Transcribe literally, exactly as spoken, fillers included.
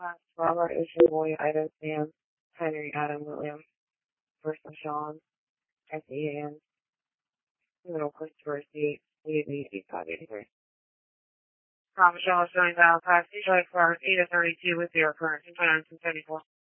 Robert Ocean Boy, Ida Sam, Henry Adam William, first of Sean, S E A N, middle Christopher C, E B eight five eight three. From Michelle showing dial five, C J for Ada thirty-two with zero current, two nine two seventy-four.